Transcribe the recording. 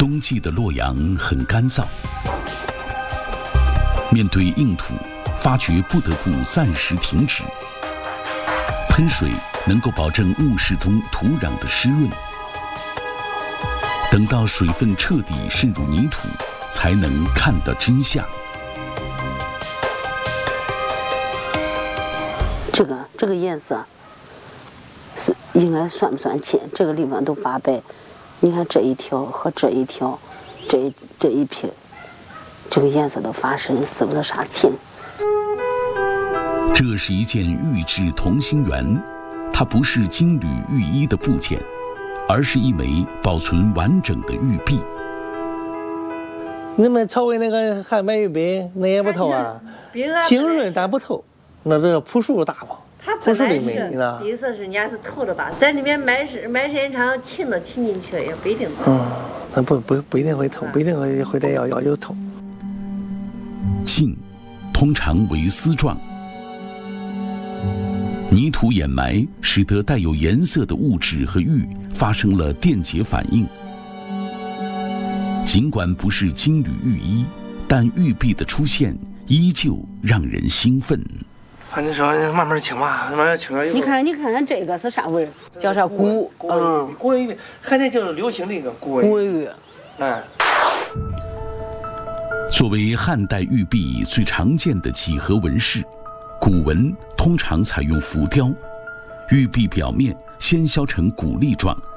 冬季的洛阳很干燥，面对硬土，发掘不得不暂时停止。喷水能够保证墓室中土壤的湿润，等到水分彻底渗入泥土，才能看到真相。 这个颜色是应该算不算浅？这个地方都发白，你看这一条和这一条，这一撇，这个颜色都发深，是不是啥青？ 这是一件玉制同心圆，它不是金缕玉衣的部件，而是一枚保存完整的玉璧。 你们朝威那个汉白玉璧，那也不透啊，晶润但不透，那这朴素大方。 它本来是绿色是人家是透的吧，在里面埋时间长，沁都沁进去了，也不一定透。 那不一定会透，不一定会再要求透。 沁通常为丝状，泥土掩埋使得带有颜色的物质和玉发生了电解反应。尽管不是金缕玉衣，但玉璧的出现依旧让人兴奋。 你说慢慢清吧，慢慢清了以后。 你看这个是啥味儿？叫啥古文玉，现在就是流行这个古文玉。 作为汉代玉璧最常见的几何纹饰，古纹通常采用浮雕，玉璧表面先削成鼓粒状，